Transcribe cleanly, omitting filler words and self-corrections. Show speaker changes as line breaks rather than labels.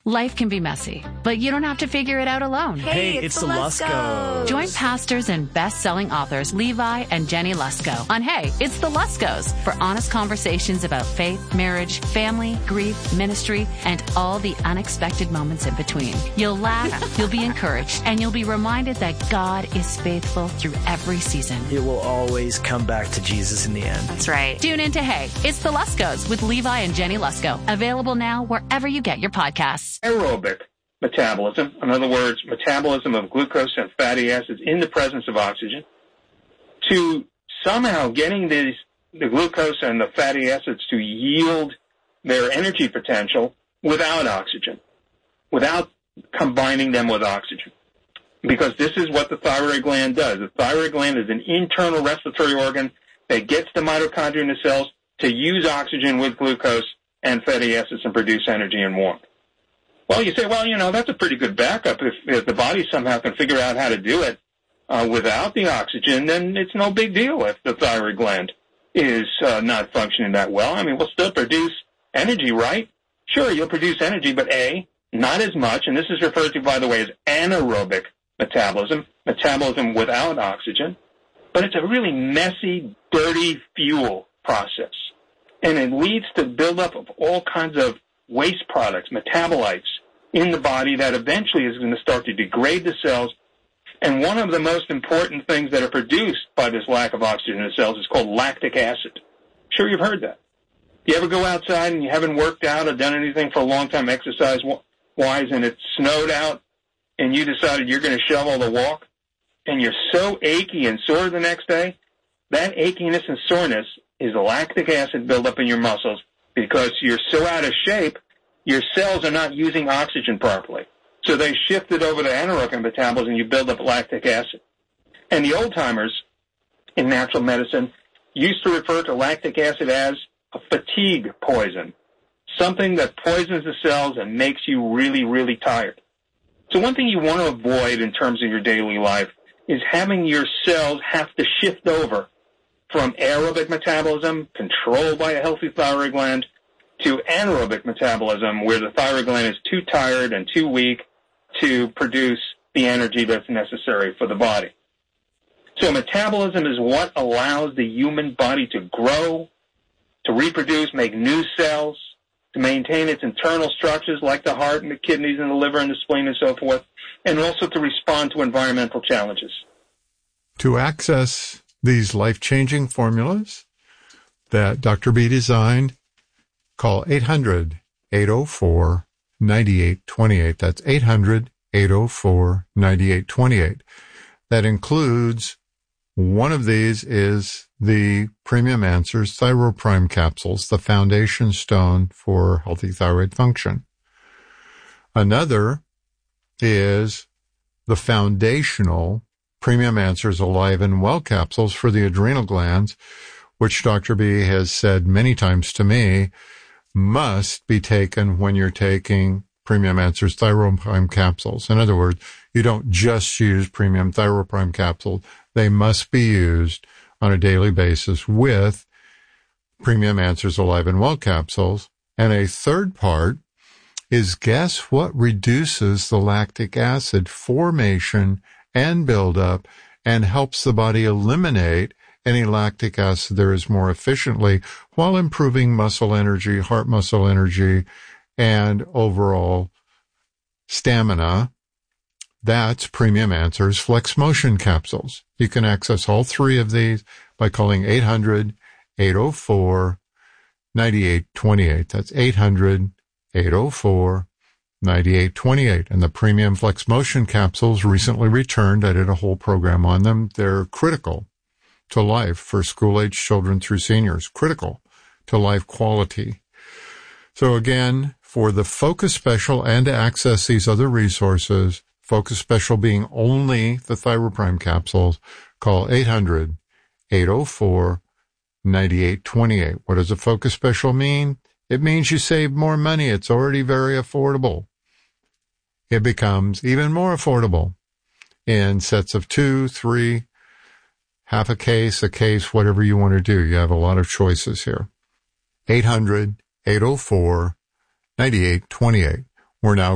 Life can be messy, but you don't have to figure it out alone.
Hey, it's the Luskos.
Join pastors and best-selling authors Levi and Jenny Lusko on Hey, It's the Luskos for honest conversations about faith, marriage, family, grief, ministry, and all the unexpected moments in between. You'll laugh, you'll be encouraged, and you'll be reminded that God is faithful through every season.
It will always come back to Jesus in the end.
That's right. Tune in to Hey, It's the Luskos with Levi and Jenny Lusko. Available now wherever you get your podcasts.
Aerobic metabolism, in other words, metabolism of glucose and fatty acids in the presence of oxygen, to somehow getting the glucose and the fatty acids to yield their energy potential without oxygen, without combining them with oxygen. Because this is what the thyroid gland does. The thyroid gland is an internal respiratory organ that gets the mitochondria in the cells to use oxygen with glucose and fatty acids and produce energy and warmth. Well, you say, that's a pretty good backup. If the body somehow can figure out how to do it without the oxygen, then it's no big deal if the thyroid gland is not functioning that well. I mean, we'll still produce energy, right? Sure, you'll produce energy, but not as much, and this is referred to, by the way, as anaerobic metabolism without oxygen. But it's a really messy, dirty fuel process, and it leads to buildup of all kinds of waste products, metabolites in the body that eventually is going to start to degrade the cells. And one of the most important things that are produced by this lack of oxygen in the cells is called lactic acid. Sure, you've heard that. You ever go outside and you haven't worked out or done anything for a long time exercise-wise, and it snowed out, and you decided you're going to shovel the walk, and you're so achy and sore the next day? That achiness and soreness is the lactic acid buildup in your muscles, because you're so out of shape, your cells are not using oxygen properly. So they shifted over to anaerobic metabolism, and you build up lactic acid. And the old-timers in natural medicine used to refer to lactic acid as a fatigue poison, something that poisons the cells and makes you really, really tired. So one thing you want to avoid in terms of your daily life is having your cells have to shift over from aerobic metabolism, controlled by a healthy thyroid gland, to anaerobic metabolism, where the thyroid gland is too tired and too weak to produce the energy that's necessary for the body. So metabolism is what allows the human body to grow, to reproduce, make new cells, to maintain its internal structures like the heart and the kidneys and the liver and the spleen and so forth, and also to respond to environmental challenges.
To access these life-changing formulas that Dr. B designed, call 800-804-9828. That's 800-804-9828. That includes, one of these is the Premium Answers Thyroprime capsules, the foundation stone for healthy thyroid function. Another is the foundational Premium Answers Alive and Well capsules for the adrenal glands, which Dr. B has said many times to me must be taken when you're taking Premium Answers Thyroprime capsules. In other words, you don't just use Premium Thyroprime capsules. They must be used on a daily basis with Premium Answers Alive and Well capsules. And a third part is, guess what reduces the lactic acid formation and buildup and helps the body eliminate any lactic acid there is more efficiently while improving muscle energy, heart muscle energy, and overall stamina. That's Premium Answers Flex Motion capsules. You can access all three of these by calling 800-804-9828. That's 800-804-9828. And the Premium Flex Motion capsules recently returned. I did a whole program on them. They're critical to life for school-age children through seniors, critical to life quality. So again, for the Focus Special and to access these other resources, Focus Special being only the Thyroprime capsules, call 800-804-9828. What does a Focus Special mean? It means you save more money. It's already very affordable. It becomes even more affordable in sets of 2, 3, half a case, whatever you want to do. You have a lot of choices here. 800-804-9828. We're now